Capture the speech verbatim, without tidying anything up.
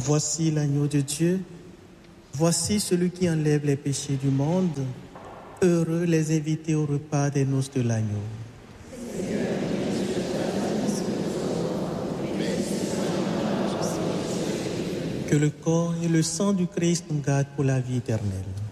Voici l'agneau de Dieu. Voici celui qui enlève les péchés du monde. Heureux les invités au repas des noces de l'agneau. Que le corps et le sang du Christ nous gardent pour la vie éternelle.